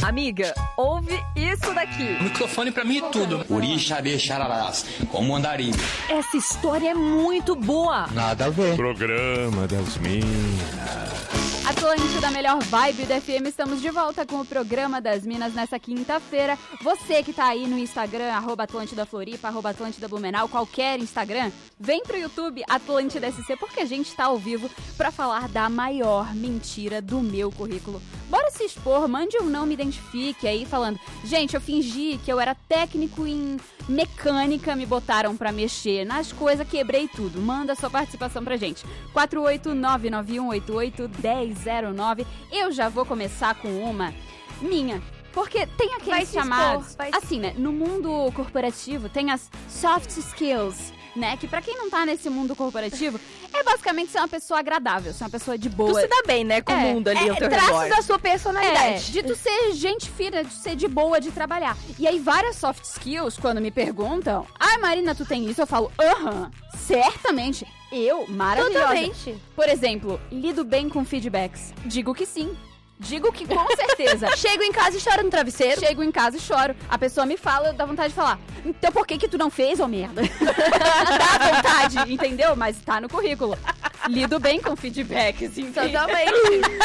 Amiga, ouve isso daqui. O microfone pra mim é tudo. Urixabê xararás, como andarilho. Essa história é muito boa. Nada a ver. Programa das Minas. Atlântida, melhor vibe do FM, estamos de volta com o Programa das Minas nessa quinta-feira. Você que tá aí no Instagram, @AtlântidaFloripa, @AtlântidaBlumenau, qualquer Instagram, vem pro YouTube Atlântida SC, porque a gente tá ao vivo pra falar da maior mentira do meu currículo. Bora se expor, mande um não me identifique aí falando, gente, eu fingi que eu era técnico em mecânica, me botaram pra mexer nas coisas, quebrei tudo. Manda sua participação pra gente. 48991881009. Eu já vou começar com uma minha. Porque tem aqueles chamados, assim, né? No mundo corporativo tem as soft skills, né? Que pra quem não tá nesse mundo corporativo, é basicamente ser uma pessoa agradável, ser uma pessoa de boa. Tu se dá bem, né, com o mundo ali ao teu redor. Traços da sua personalidade. De tu ser gente fina, de ser de boa, de trabalhar. E aí várias soft skills, quando me perguntam, Marina, tu tem isso? Eu falo, certamente. Eu, maravilhosa. Totalmente. Por exemplo, lido bem com feedbacks. Digo que sim. Digo que com certeza. Chego em casa e choro no travesseiro. Chego em casa e choro. A pessoa me fala, dá vontade de falar. Então por que tu não fez, ô merda? Dá vontade, entendeu? Mas tá no currículo. Lido bem com feedback, assim. Totalmente.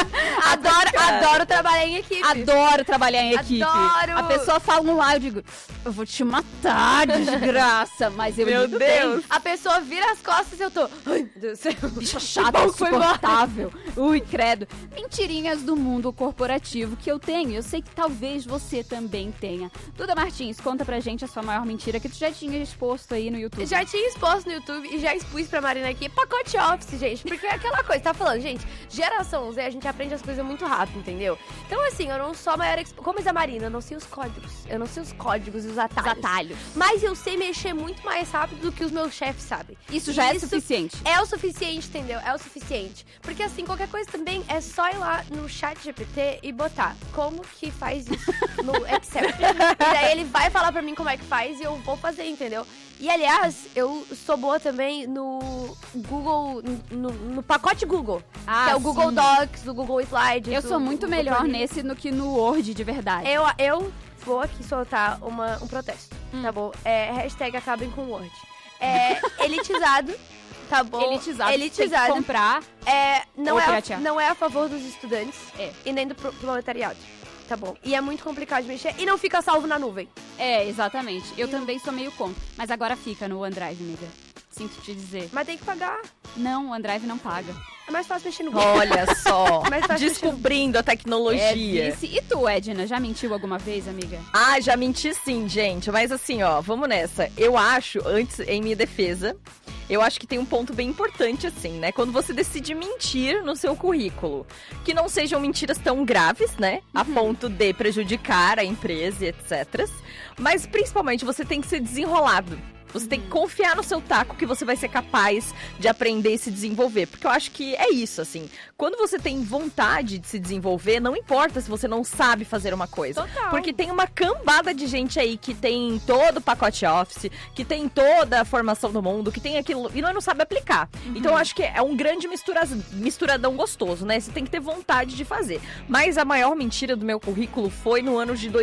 Adoro trabalhar em equipe. Adoro trabalhar em equipe. Adoro. A pessoa fala no ar, eu digo, eu vou te matar, desgraça. Mas eu lido bem. A pessoa vira as costas e eu tô... Ai, meu Deus do céu. Bicha chata, insuportável. Ui, credo. Mentirinhas do mundo corporativo que eu tenho. Eu sei que talvez você também tenha. Duda Martins, conta pra gente a sua maior mentira que tu já tinha exposto aí no YouTube. Já tinha exposto no YouTube e já expus pra Marina aqui. Pacote Office, gente. Porque é aquela coisa, tá falando, gente, geração Z, a gente aprende as coisas muito rápido, entendeu? Então, assim, eu não sou a maior... Como diz a Marina, eu não sei os códigos. Eu não sei os códigos e os atalhos. Mas eu sei mexer muito mais rápido do que os meus chefes sabem. Isso já é suficiente. É o suficiente, entendeu? É o suficiente. Porque, assim, qualquer coisa também é só ir lá no chat GPT e botar como que faz isso no Excel. E daí ele vai falar pra mim como é que faz e eu vou fazer, entendeu? E, aliás, eu sou boa também no Google, no pacote Google. Que é o Google Docs, o Google Slides. Eu sou muito melhor nesse do que no Word, de verdade. Eu vou aqui soltar um protesto, tá bom? Hashtag acabem com Word. Elitizado. Tá bom? Elitizado. Tem que comprar. Não é a favor dos estudantes e nem do proletariado. Tá bom. E é muito complicado de mexer e não fica salvo na nuvem. Exatamente. Eu também sou meio contra. Mas agora fica no OneDrive, amiga. Sinto te dizer. Mas tem que pagar. Não, o OneDrive não paga. É mais fácil mexer no Google. Olha só, descobrindo a tecnologia. E tu, Edna, já mentiu alguma vez, amiga? Já menti sim, gente. Mas assim, vamos nessa. Eu acho, antes, em minha defesa, eu acho que tem um ponto bem importante, assim, né? Quando você decide mentir no seu currículo. Que não sejam mentiras tão graves, né? A ponto de prejudicar a empresa e etc. Mas, principalmente, você tem que ser desenrolado. Você tem que confiar no seu taco que você vai ser capaz de aprender e se desenvolver. Porque eu acho que é isso, assim. Quando você tem vontade de se desenvolver, não importa se você não sabe fazer uma coisa. Total. Porque tem uma cambada de gente aí que tem todo o pacote Office, que tem toda a formação do mundo, que tem aquilo e não sabe aplicar. Então eu acho que é um grande misturadão gostoso, né? Você tem que ter vontade de fazer. Mas a maior mentira do meu currículo foi no ano de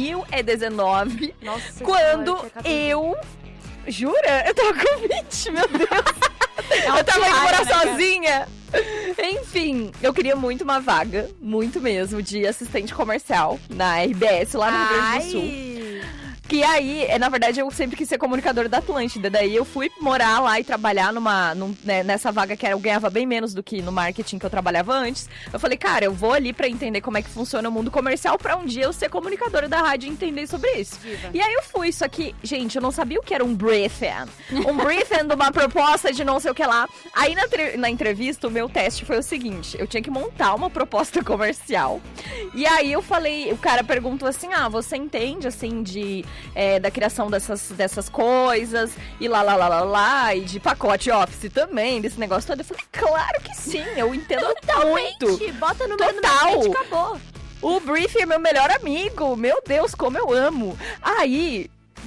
2019. Nossa, quando eu... Jura? Eu tava com 20, meu Deus. Eu tava indo morar sozinha. Enfim, eu queria muito uma vaga, muito mesmo, de assistente comercial na RBS lá no Rio Grande do Sul. Que aí, na verdade, eu sempre quis ser comunicadora da Atlântida. Daí eu fui morar lá e trabalhar nessa vaga que eu ganhava bem menos do que no marketing que eu trabalhava antes. Eu falei, cara, eu vou ali pra entender como é que funciona o mundo comercial pra um dia eu ser comunicadora da rádio e entender sobre isso. E aí eu fui, só que, gente, eu não sabia o que era um briefing. Um briefing de uma proposta de não sei o que lá. Aí na entrevista, o meu teste foi o seguinte, eu tinha que montar uma proposta comercial. E aí eu falei, o cara perguntou assim, você entende, assim, da criação dessas coisas, e lá, e de pacote Office também, desse negócio todo. Eu falei, claro que sim, eu entendo muito. Bota no meio e acabou. O briefing é meu melhor amigo, meu Deus, como eu amo. Aí...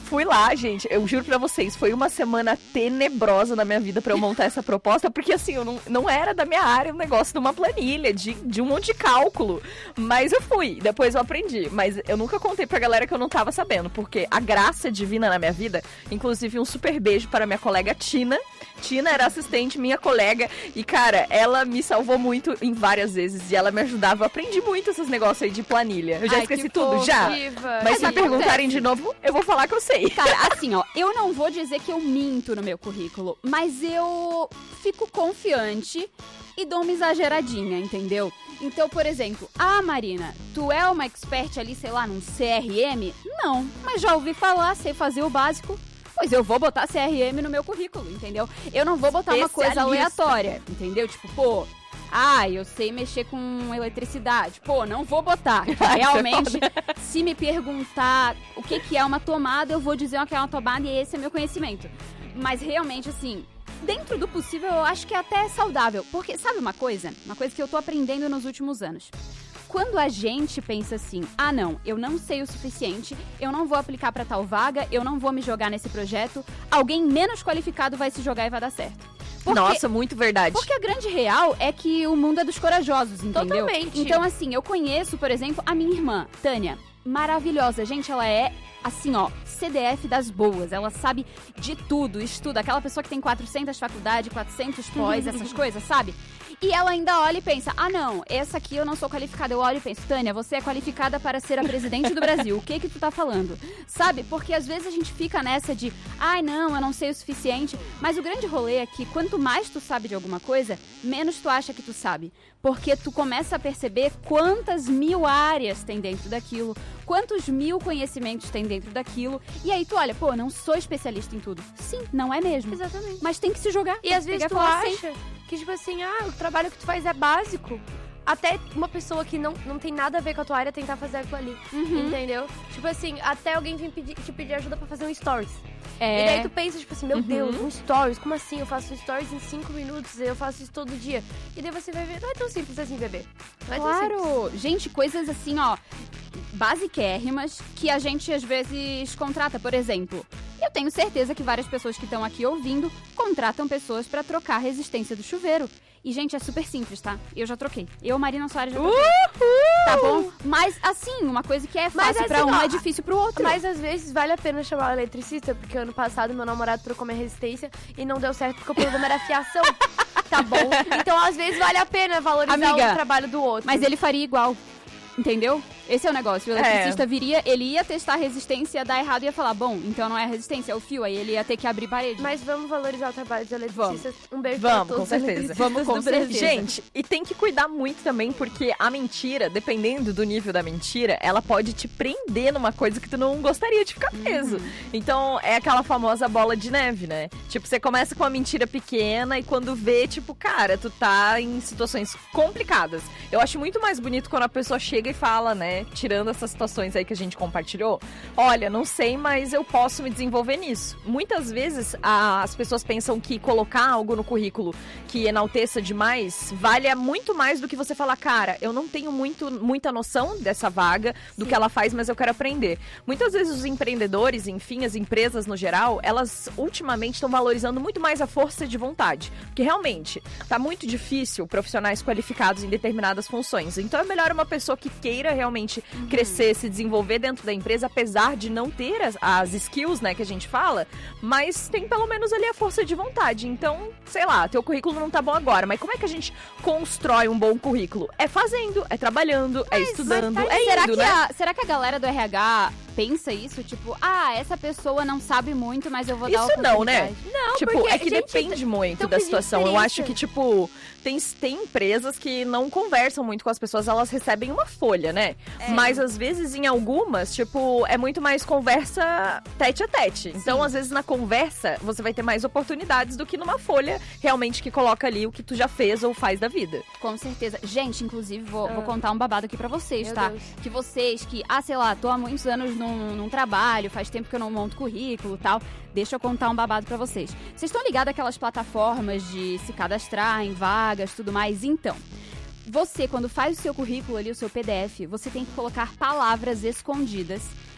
Fui lá, gente, eu juro pra vocês, foi uma semana tenebrosa na minha vida pra eu montar essa proposta, porque assim, eu não era da minha área o negócio de uma planilha, de um monte de cálculo. Mas eu fui, depois eu aprendi. Mas eu nunca contei pra galera que eu não tava sabendo, porque a graça divina na minha vida, inclusive um super beijo para minha colega Tina. Tina era assistente, minha colega, e cara, ela me salvou muito em várias vezes, e ela me ajudava. Eu aprendi muito esses negócios aí de planilha. Eu já esqueci tudo, já. Mas se me perguntarem de novo, eu vou falar que eu sei. Cara, assim, ó, eu não vou dizer que eu minto no meu currículo, mas eu fico confiante e dou uma exageradinha, entendeu? Então, por exemplo, Marina, tu é uma expert ali, sei lá, num CRM? Não, mas já ouvi falar, sei fazer o básico. Pois eu vou botar CRM no meu currículo, entendeu? Eu não vou botar uma coisa aleatória, entendeu? Tipo, pô, eu sei mexer com eletricidade. Pô, não vou botar. Realmente, se me perguntar o que é uma tomada, eu vou dizer o que é uma tomada e esse é meu conhecimento. Mas realmente, assim, dentro do possível, eu acho que é até saudável. Porque, sabe uma coisa? Uma coisa que eu tô aprendendo nos últimos anos. Quando a gente pensa assim, não, eu não sei o suficiente, eu não vou aplicar pra tal vaga, eu não vou me jogar nesse projeto, alguém menos qualificado vai se jogar e vai dar certo. Nossa, muito verdade. Porque a grande real é que o mundo é dos corajosos, entendeu? Totalmente. Então, assim, eu conheço, por exemplo, a minha irmã, Tânia. Maravilhosa. Gente, ela é, assim, ó, CDF das boas. Ela sabe de tudo, estuda. Aquela pessoa que tem 400 faculdades, 400 pós, essas coisas, sabe? E ela ainda olha e pensa, não, essa aqui eu não sou qualificada. Eu olho e penso, Tânia, você é qualificada para ser a presidente do Brasil. O que tu tá falando? Sabe? Porque às vezes a gente fica nessa de, não, eu não sei o suficiente. Mas o grande rolê é que quanto mais tu sabe de alguma coisa, menos tu acha que tu sabe. Porque tu começa a perceber quantas mil áreas tem dentro daquilo, quantos mil conhecimentos tem dentro daquilo. E aí tu olha, pô, não sou especialista em tudo. Sim, não é mesmo. Exatamente. Mas tem que se jogar. E às vezes tu acha que, tipo assim, o trabalho que tu faz é básico. Até uma pessoa que não tem nada a ver com a tua área tentar fazer aquilo ali. Entendeu? Tipo assim, até alguém vem te pedir ajuda pra fazer um stories. E daí tu pensa, tipo assim, meu Deus, um stories? Como assim? Eu faço stories em 5 minutos, eu faço isso todo dia. E daí você vai ver, não é tão simples assim, bebê. Não é tão simples. Claro! Gente, coisas assim, ó, basiquérrimas que a gente às vezes contrata. Por exemplo, eu tenho certeza que várias pessoas que estão aqui ouvindo contratam pessoas pra trocar a resistência do chuveiro. E, gente, é super simples, tá? Eu já troquei. Eu, Marina Soares, já troquei. Tá bom? Mas, assim, uma coisa que é fácil pra um é difícil pro outro. Mas, às vezes, vale a pena chamar o eletricista, porque ano passado meu namorado trocou minha resistência e não deu certo porque o problema era a fiação. Tá bom? Então, às vezes, vale a pena valorizar o trabalho do outro. Mas ele faria igual. Entendeu? Esse é o negócio. O eletricista viria, ele ia testar a resistência, ia dar errado e ia falar, bom, então não é a resistência, é o fio. Aí ele ia ter que abrir parede. Mas vamos valorizar o trabalho dos eletricistas. Um beijo pra todos. Com certeza. Vamos, com certeza. Gente, e tem que cuidar muito também, porque a mentira, dependendo do nível da mentira, ela pode te prender numa coisa que tu não gostaria de ficar preso. Então, é aquela famosa bola de neve, né? Tipo, você começa com uma mentira pequena e quando vê, tipo, cara, tu tá em situações complicadas. Eu acho muito mais bonito quando a pessoa chega e fala, né? Tirando essas situações aí que a gente compartilhou, olha, não sei, mas eu posso me desenvolver nisso. Muitas vezes as pessoas pensam que colocar algo no currículo que enalteça demais vale muito mais do que você falar, cara, eu não tenho muita noção dessa vaga, do que ela faz, mas eu quero aprender. Muitas vezes os empreendedores, enfim, as empresas no geral, elas ultimamente estão valorizando muito mais a força de vontade. Porque realmente, tá muito difícil profissionais qualificados em determinadas funções. Então é melhor uma pessoa que queira realmente crescer, se desenvolver dentro da empresa, apesar de não ter as skills, né, que a gente fala, mas tem pelo menos ali a força de vontade. Então, sei lá, teu currículo não tá bom agora, mas como é que a gente constrói um bom currículo? É fazendo, é trabalhando, é estudando, é indo, né? Será que a galera do RH pensa isso? Tipo, essa pessoa não sabe muito, mas eu vou dar isso não, né? Não, tipo, porque, é que gente, depende muito da situação. Eu acho que, tipo, tem empresas que não conversam muito com as pessoas, elas recebem uma folha, né? Mas às vezes em algumas, tipo, é muito mais conversa tete a tete. Então, às vezes na conversa, você vai ter mais oportunidades do que numa folha realmente que coloca ali o que tu já fez ou faz da vida. Com certeza. Gente, inclusive, vou contar um babado aqui pra vocês, Meu tá? Deus. Que vocês que, sei lá, tô há muitos anos num trabalho, faz tempo que eu não monto currículo e tal. Deixa eu contar um babado pra vocês. Vocês estão ligados àquelas plataformas de se cadastrar em vagas, tudo mais? Então, você, quando faz o seu currículo ali, o seu PDF, você tem que colocar palavras escondidas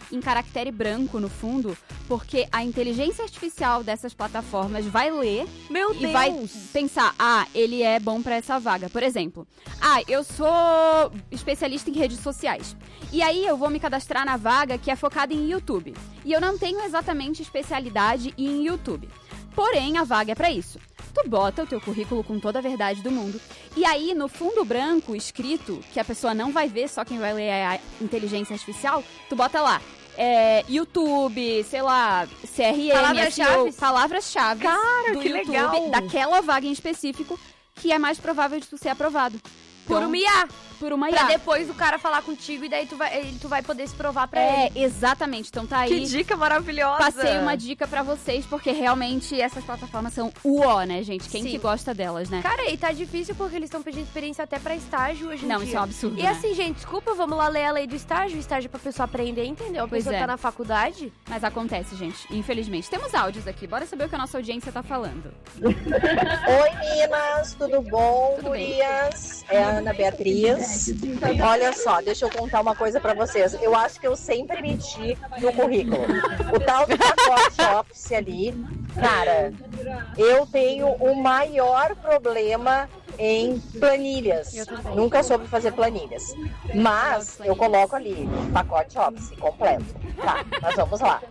em caractere branco no fundo, porque a inteligência artificial dessas plataformas vai ler Meu e Deus! vai pensar, ele é bom pra essa vaga. Por exemplo, eu sou especialista em redes sociais. E aí eu vou me cadastrar na vaga que é focada em YouTube. E eu não tenho exatamente especialidade em YouTube. Porém, a vaga é pra isso. Tu bota o teu currículo com toda a verdade do mundo. E aí, no fundo branco, escrito, que a pessoa não vai ver, só quem vai ler é a inteligência artificial, tu bota lá. YouTube, sei lá, CRM, Palavras-chave. Palavras-chave Cara, do que YouTube, legal. daquela vaga em específico, que é mais provável de tu ser aprovado. Por Então, uma IA. por uma Pra IA. depois o cara falar contigo e daí tu vai poder se provar pra ele. Exatamente. Então tá Que aí. dica maravilhosa! Passei uma dica pra vocês, porque realmente essas plataformas são uó, né, gente? Quem Sim. que gosta delas, né? Cara, e tá difícil porque eles estão pedindo experiência até pra estágio hoje em Não, dia. isso é um absurdo, E né? assim, gente, desculpa, vamos lá ler a lei do estágio. O estágio é pra pessoa aprender, entendeu? A Pois pessoa é. tá na faculdade. Mas acontece, gente, infelizmente. Temos áudios aqui, bora saber o que a nossa audiência tá falando. Oi, meninas, tudo bom? Tudo bem. Gurias? É a Ana Beatriz. Olha só, deixa eu contar uma coisa pra vocês. Eu acho que eu sempre meti no currículo. O tal do pacote Office ali, cara, eu tenho o maior problema em planilhas. Nunca soube fazer planilhas. Mas eu coloco ali, pacote Office completo. Tá, mas vamos lá.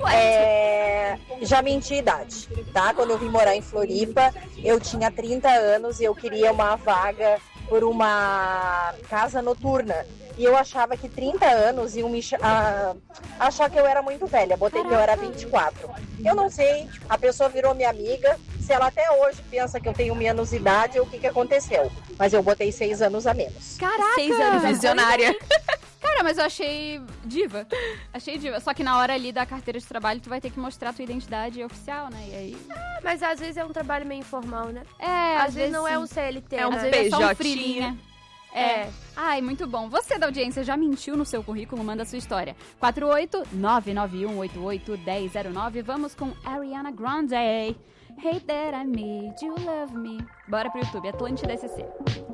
Já menti a idade, tá? Quando eu vim morar em Floripa, eu tinha 30 anos e eu queria uma vaga por uma casa noturna. E eu achava que 30 anos iam me achar que eu era muito velha. Botei que eu era 24. Eu não sei, a pessoa virou minha amiga. Se ela até hoje pensa que eu tenho menos idade, o que aconteceu? Mas eu botei 6 anos a menos. Caraca! 6 anos. Visionária. Cara, mas eu achei diva. Achei diva. Só que na hora ali da carteira de trabalho, tu vai ter que mostrar a tua identidade oficial, né? E aí... Mas às vezes é um trabalho meio informal, né? Às Às vezes não é sim. um CLT, É um né? Às vezes é só um PJ. freeling, né? Ai, muito bom. Você da audiência já mentiu no seu currículo? Manda a sua história. 48991881009. Vamos com Ariana Grande. Hate that I need you love me. Bora pro YouTube, Atlântida SC.